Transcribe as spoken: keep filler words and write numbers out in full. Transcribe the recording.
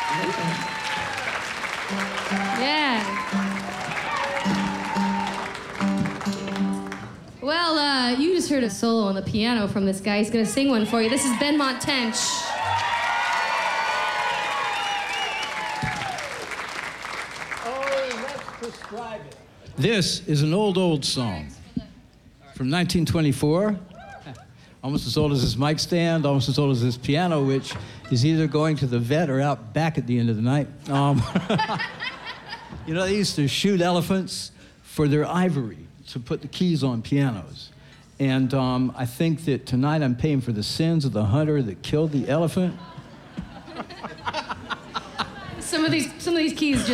Yeah. Well, uh, you just heard a solo on the piano from this guy. He's gonna sing one for you. This is Benmont Tench. Oh, let's prescribe it. This is an old, old song from nineteen twenty-four. Almost as old as this mic stand, almost as old as this piano, which is either going to the vet or out back at the end of the night. Um, you know, they used to shoot elephants for their ivory to put the keys on pianos. And um, I think that tonight I'm paying for the sins of the hunter that killed the elephant. Some of these, some of these keys just